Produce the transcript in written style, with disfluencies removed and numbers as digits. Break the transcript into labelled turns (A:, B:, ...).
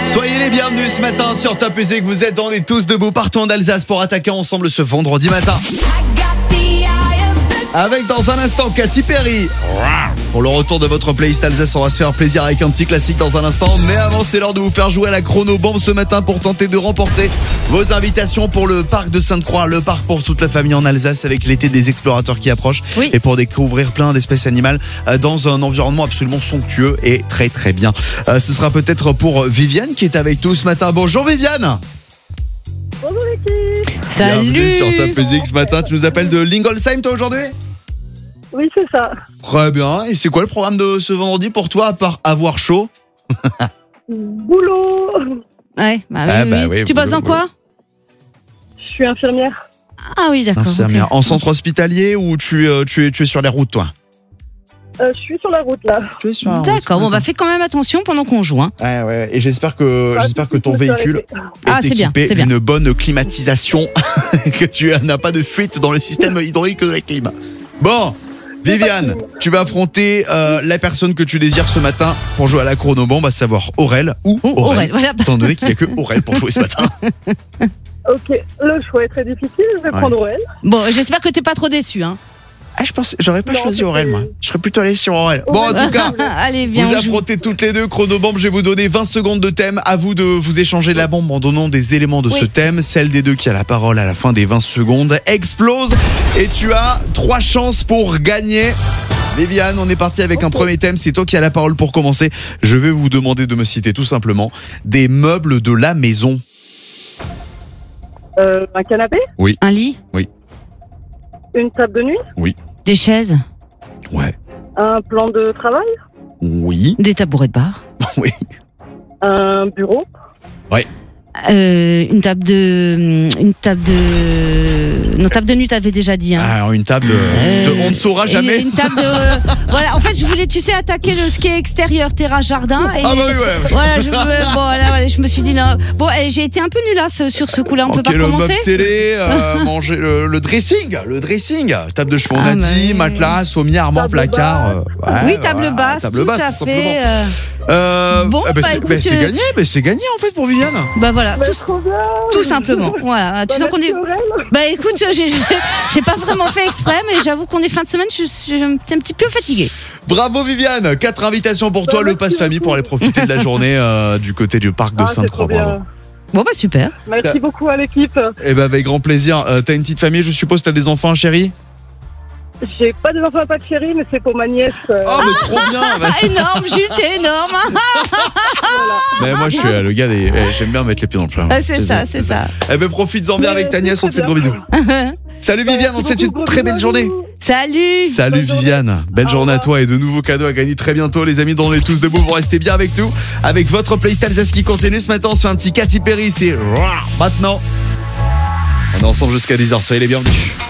A: Soyez les bienvenus ce matin sur Top Music. Vous êtes on est tous debout partout en Alsace pour attaquer ensemble ce vendredi matin. Avec dans un instant Katy Perry. Pour le retour de votre playlist Alsace, on va se faire plaisir avec un petit classique dans un instant. Mais avant, c'est l'heure de vous faire jouer à la chronobombe ce matin pour tenter de remporter vos invitations pour le parc de Sainte-Croix, le parc pour toute la famille en Alsace avec l'été des explorateurs qui approche.
B: Oui.
A: Et pour découvrir plein d'espèces animales dans un environnement absolument somptueux et très très bien. Ce sera peut-être pour Viviane qui est avec nous ce matin. Bonjour Viviane.
C: Bonjour l'équipe.
A: Bienvenue
B: Salut.
A: sur Top Music ce matin. Tu nous appelles de Lingolsheim toi aujourd'hui ?
C: Oui, c'est ça.
A: Très bien. Et c'est quoi le programme de ce vendredi pour toi à part avoir chaud ?
C: Boulot.
B: Ouais, bah oui,
A: Ah,
B: oui,
A: bah
B: oui.
A: oui,
B: Tu bosses dans quoi?
C: Je suis infirmière.
B: Ah oui, d'accord.
A: Infirmière.
B: ok.
A: En centre hospitalier ou tu es sur les routes toi ?
C: Je suis sur la route là.
A: Tu es sur la route.
B: D'accord, bon, bah fais quand même attention pendant qu'on joue. Hein.
A: Ouais. Et j'espère que ton véhicule
B: Ah,
A: est
B: c'est bien,
A: équipé
B: c'est bien.
A: d'une bonne climatisation, que tu n'as pas de fuite dans le système hydraulique de la clim. Bon, Viviane, tu vas affronter la personne que tu désires ce matin pour jouer à la chronobombe, à savoir Aurel ou Aurel.
B: Voilà.
A: Étant donné qu'il n'y a que Aurel pour jouer ce matin.
C: Ok, le choix est très difficile. Je vais prendre Aurel.
B: Bon, j'espère que t'es pas trop déçu. Hein.
A: Ah, j'aurais pas
C: Non,
A: choisi
C: c'était-
A: Aurel, moi. Je serais plutôt allé sur Aurel. Bon, en tout cas,
B: Allez, viens.
A: vous
B: on joue.
A: affrontez toutes les deux chronobombe. Je vais vous donner 20 secondes de thème. À vous de vous échanger la bombe en donnant des éléments de ce thème. Celle des deux qui a la parole à la fin des 20 secondes explose. Et tu as 3 chances pour gagner. Viviane, on est parti avec un premier thème. C'est toi qui as la parole pour commencer. Je vais vous demander de me citer tout simplement des meubles de la maison.
C: Un canapé,
B: Un lit,
C: une table de nuit,
B: des chaises,
A: Ouais.
C: un plan de travail,
A: Oui.
B: des tabourets de bar,
A: Oui.
C: un bureau,
B: une table de. Non, table de nuit, t'avais déjà dit. Hein.
A: Alors, une table on ne saura jamais.
B: Et une table de. Voilà, en fait, je voulais, tu sais, attaquer le ski extérieur, terrasse, jardin. Et
A: Ah bah oui, ouais.
B: Voilà, je me suis dit non. Bon, j'ai été un peu nullasse sur ce coup-là. On peut
A: Ok,
B: pas
A: le
B: commencer.
A: meuble télé, manger le dressing, table de cheveux en
B: Ah,
A: nati,
B: mais-
A: matelas, sommier, armoire,
C: Table
A: placard.
B: Oui, table basse,
A: table
B: tout
A: basse,
B: à
A: tout
B: fait.
A: simplement.
B: Bon, bah,
A: c'est
B: écoute,
A: gagné, c'est gagné en fait pour Viviane.
B: Bah voilà,
C: Bah, trop bien.
B: tout simplement. Voilà, tu sens qu'on est.
C: Aurel.
B: Bah écoute, j'ai pas vraiment fait exprès, mais j'avoue qu'on est fin de semaine, je suis un petit peu fatiguée.
A: Bravo Viviane, 4 invitations pour toi, le
C: merci
A: passe famille
C: beaucoup.
A: pour aller profiter de la journée du côté du parc de
C: C'est
A: Sainte-Croix.
C: trop bien.
A: Bravo.
B: Bon bah super.
C: Merci beaucoup à l'équipe.
A: Et bah avec grand plaisir. T'as une petite famille, je suppose, t'as des enfants, chérie?
C: J'ai pas des enfants, pas de chérie, mais c'est pour ma nièce.
A: Oh mais trop bien. Bah,
B: Ah, énorme, Jules, t'es énorme.
A: mais moi je suis le gars des. J'aime bien mettre les pieds dans le plat.
B: Ah, c'est ça.
A: Eh ben profites-en bien avec ta nièce, on te fait de gros bisous. Salut Viviane, on te souhaite une très belle journée.
B: Salut.
A: Salut
C: Bonne journée.
A: Viviane, belle
C: Au
A: journée à
C: revoir.
A: toi et de nouveaux cadeaux à gagner très bientôt les amis, dont on est tous debout, vous restez bien avec nous, avec votre playlist Alsace qui continue ce matin sur un petit Katy Perry, c'est maintenant. On est ensemble jusqu'à 10h, soyez les bienvenus.